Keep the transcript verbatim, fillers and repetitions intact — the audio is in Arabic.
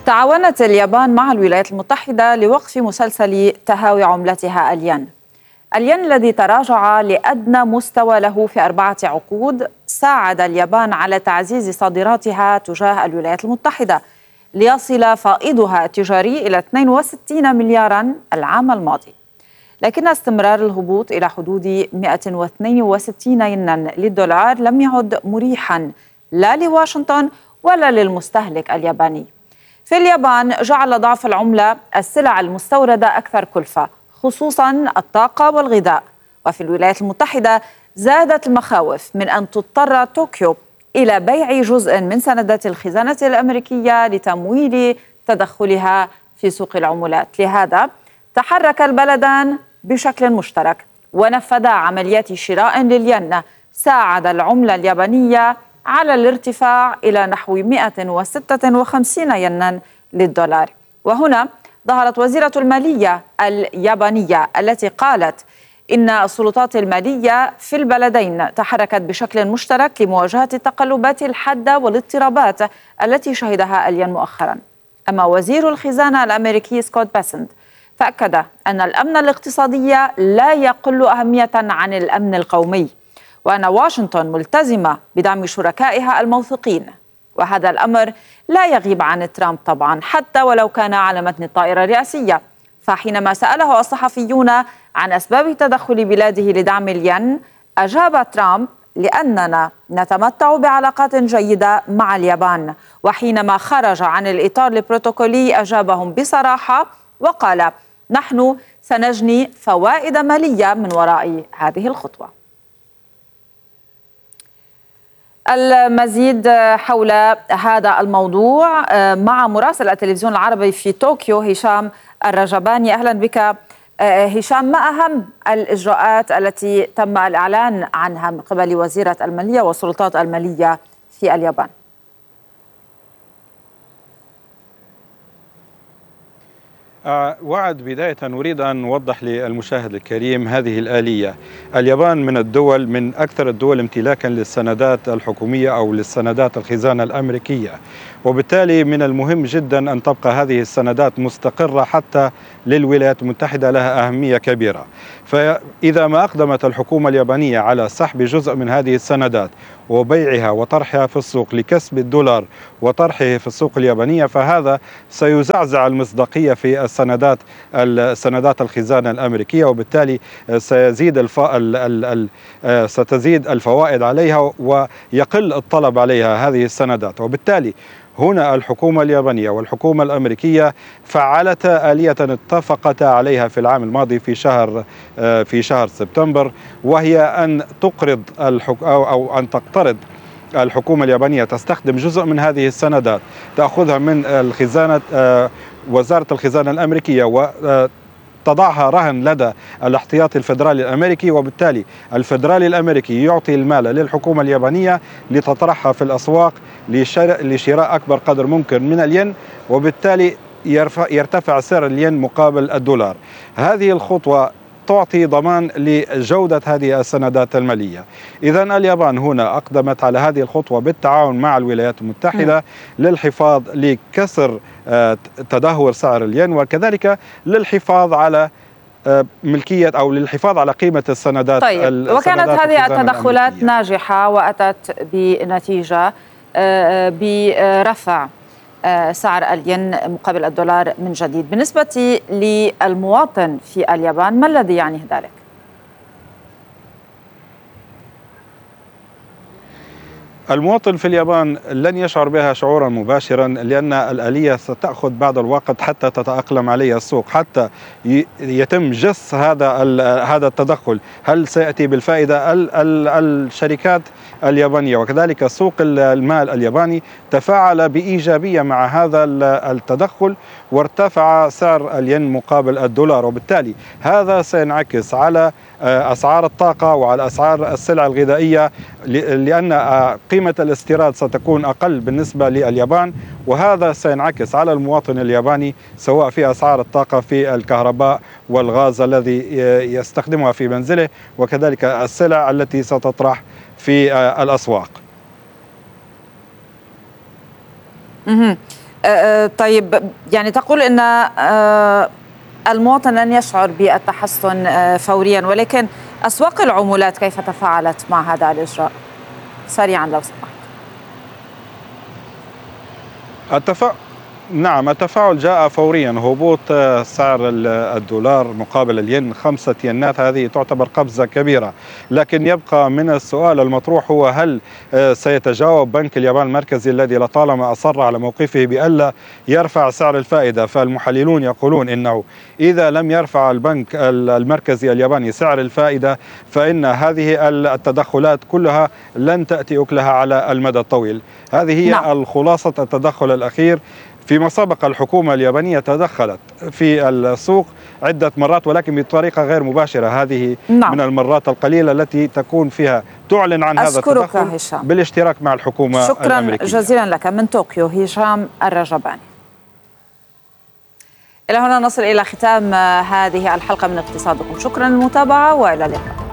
تعاونت اليابان مع الولايات المتحدة لوقف مسلسل تهاوي عملتها الين. الين الذي تراجع لأدنى مستوى له في أربعة عقود ساعد اليابان على تعزيز صادراتها تجاه الولايات المتحدة ليصل فائضها التجاري إلى اثنين وستين ملياراً العام الماضي. لكن استمرار الهبوط إلى حدود مئة واثنين وستين ينا للدولار لم يعد مريحاً لا لواشنطن ولا للمستهلك الياباني. في اليابان جعل ضعف العملة السلع المستوردة أكثر كلفة، خصوصاً الطاقة والغذاء. وفي الولايات المتحدة زادت المخاوف من أن تضطر طوكيو إلى بيع جزء من سندات الخزانة الأمريكية لتمويل تدخلها في سوق العملات. لهذا تحرك البلدان بشكل مشترك ونفذا عمليات شراء للين ساعد العملة اليابانية على الارتفاع إلى نحو مئة وستة وخمسين ينا للدولار. وهنا ظهرت وزيرة المالية اليابانية التي قالت إن السلطات المالية في البلدين تحركت بشكل مشترك لمواجهة التقلبات الحادة والاضطرابات التي شهدها الين مؤخرا. أما وزير الخزانة الأمريكي سكوت بيسنت فأكد أن الأمن الاقتصادي لا يقل أهمية عن الأمن القومي، وأن واشنطن ملتزمة بدعم شركائها الموثوقين. وهذا الأمر لا يغيب عن ترامب طبعا حتى ولو كان على متن الطائرة الرئاسية. فحينما سأله الصحفيون عن أسباب تدخل بلاده لدعم الين أجاب ترامب: لأننا نتمتع بعلاقات جيدة مع اليابان. وحينما خرج عن الإطار البروتوكولي أجابهم بصراحة وقال: نحن سنجني فوائد مالية من وراء هذه الخطوة. المزيد حول هذا الموضوع مع مراسل التلفزيون العربي في طوكيو هشام الرجباني. أهلا بك هشام. ما أهم الإجراءات التي تم الإعلان عنها من قبل وزيرة المالية والسلطات المالية في اليابان؟ وعد بداية أريد أن أوضح للمشاهد الكريم هذه الآلية. اليابان من الدول من أكثر الدول امتلاكا للسندات الحكومية أو للسندات الخزانة الأمريكية، وبالتالي من المهم جدا أن تبقى هذه السندات مستقرة حتى للولايات المتحدة، لها أهمية كبيرة. فإذا ما أقدمت الحكومة اليابانية على سحب جزء من هذه السندات وبيعها وطرحها في السوق لكسب الدولار وطرحه في السوق اليابانية، فهذا سيزعزع المصداقية في السندات السندات الخزانة الأمريكية، وبالتالي سيزيد الف... ال... ال... ال... ستزيد الفوائد عليها ويقل الطلب عليها هذه السندات. وبالتالي هنا الحكومة اليابانية والحكومة الأمريكية فعلتا آلية اتفقتا عليها في العام الماضي في شهر في شهر سبتمبر، وهي أن تقرض الحك... أو... أو أن تقترض الحكومة اليابانية، تستخدم جزء من هذه السندات تأخذها من الخزانة وزارة الخزانة الأمريكية وتضعها رهن لدى الاحتياطي الفيدرالي الأمريكي، وبالتالي الفيدرالي الأمريكي يعطي المال للحكومة اليابانية لتطرحها في الأسواق لشراء أكبر قدر ممكن من الين، وبالتالي يرتفع سعر الين مقابل الدولار. هذه الخطوة تعطي ضمان لجودة هذه السندات المالية. إذن اليابان هنا أقدمت على هذه الخطوة بالتعاون مع الولايات المتحدة للحفاظ لكسر تدهور سعر الين، وكذلك للحفاظ على ملكية أو للحفاظ على قيمة السندات. طيب، وكانت هذه التدخلات ناجحة وأتت بنتيجة برفع سعر الين مقابل الدولار من جديد. بالنسبة للمواطن في اليابان ما الذي يعنيه ذلك؟ المواطن في اليابان لن يشعر بها شعورا مباشرا، لأن الآلية ستأخذ بعض الوقت حتى تتأقلم عليها السوق، حتى يتم جس هذا هذا التدخل. هل سيأتي بالفائدة؟ الشركات اليابانية وكذلك سوق المال الياباني تفاعل بإيجابية مع هذا التدخل وارتفع سعر الين مقابل الدولار، وبالتالي هذا سينعكس على أسعار الطاقة وعلى أسعار السلع الغذائية، لأن قيمة الاستيراد ستكون أقل بالنسبة لليابان، وهذا سينعكس على المواطن الياباني سواء في أسعار الطاقة في الكهرباء والغاز الذي يستخدمها في منزله، وكذلك السلع التي ستطرح في الأسواق. طيب يعني تقول أن المواطن لن يشعر بالتحسن فوريا، ولكن أسواق العملات كيف تفاعلت مع هذا الإجراء؟ سريعا لو سمحت. التفا... نعم، التفاعل جاء فوريا. هبوط سعر الدولار مقابل الين خمسة ينات، هذه تعتبر قفزة كبيرة، لكن يبقى من السؤال المطروح هو هل سيتجاوب بنك اليابان المركزي الذي لطالما أصر على موقفه بألا يرفع سعر الفائدة؟ فالمحللون يقولون إنه إذا لم يرفع البنك المركزي الياباني سعر الفائدة فإن هذه التدخلات كلها لن تأتي أكلها على المدى الطويل. هذه هي نعم. الخلاصة التدخل الأخير. فيما سبق الحكومة اليابانية تدخلت في السوق عدة مرات ولكن بطريقة غير مباشرة. هذه نعم. من المرات القليلة التي تكون فيها تعلن عن هذا التدخل هشام. بالاشتراك مع الحكومة شكرا الأمريكية. شكرا جزيلا لك من طوكيو هشام الرجباني. إلى هنا نصل إلى ختام هذه الحلقة من اقتصادكم. شكرا للمتابعة وإلى اللقاء.